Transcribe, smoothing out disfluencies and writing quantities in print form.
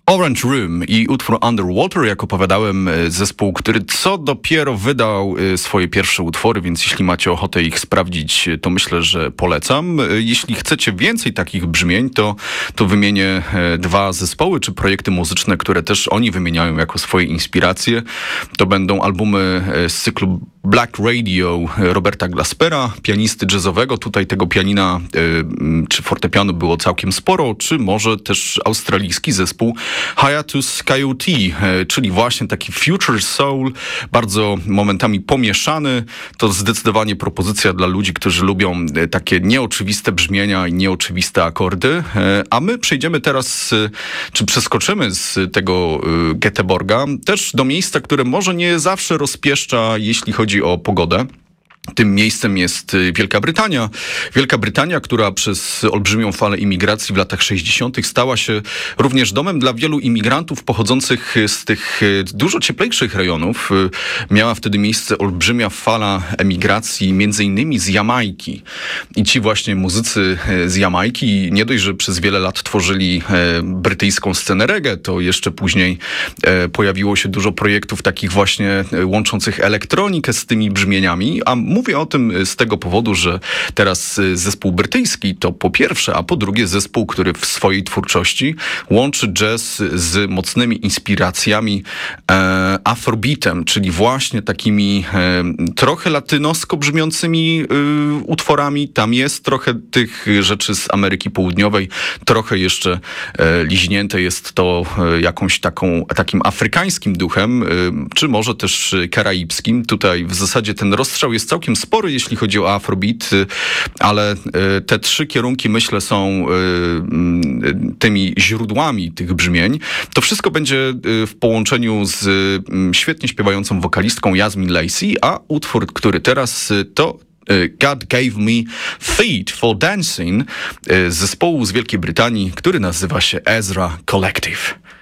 Orange Room i utwór Underwater, jak opowiadałem, zespół, który co dopiero wydał swoje pierwsze utwory, więc jeśli macie ochotę ich sprawdzić, to myślę, że polecam. Jeśli chcecie więcej takich brzmień, to wymienię dwa zespoły czy projekty muzyczne, które też oni wymieniają jako swoje inspiracje. To będą albumy z cyklu Black Radio Roberta Glaspera, pianisty jazzowego. Tutaj tego pianina czy fortepianu było całkiem sporo, czy może też australijski zespół Hiatus Coyote, czyli właśnie taki future soul, bardzo momentami pomieszany. To zdecydowanie propozycja dla ludzi, którzy lubią takie nieoczywiste brzmienia i nieoczywiste akordy. A my przejdziemy teraz, czy przeskoczymy z tego Göteborga też do miejsca, które może nie zawsze rozpieszcza, jeśli chodzi o pogodę. Tym miejscem jest Wielka Brytania. Wielka Brytania, która przez olbrzymią falę imigracji w latach 60. stała się również domem dla wielu imigrantów pochodzących z tych dużo cieplejszych rejonów. Miała wtedy miejsce olbrzymia fala emigracji, między innymi z Jamajki. I ci właśnie muzycy z Jamajki nie dość, że przez wiele lat tworzyli brytyjską scenę reggae, to jeszcze później pojawiło się dużo projektów takich właśnie łączących elektronikę z tymi brzmieniami, a mówię o tym z tego powodu, że teraz zespół brytyjski to po pierwsze, a po drugie zespół, który w swojej twórczości łączy jazz z mocnymi inspiracjami afrobeatem, czyli właśnie takimi trochę latynosko brzmiącymi utworami. Tam jest trochę tych rzeczy z Ameryki Południowej, trochę jeszcze liźnięte jest to jakąś takim afrykańskim duchem, czy może też karaibskim. Tutaj w zasadzie ten rozstrzał jest całkiem spory, jeśli chodzi o afrobeat, ale te trzy kierunki, myślę, są tymi źródłami tych brzmień. To wszystko będzie w połączeniu z świetnie śpiewającą wokalistką Yasmin Lacey, a utwór, który teraz to God Gave Me Feet for Dancing z zespołu z Wielkiej Brytanii, który nazywa się Ezra Collective.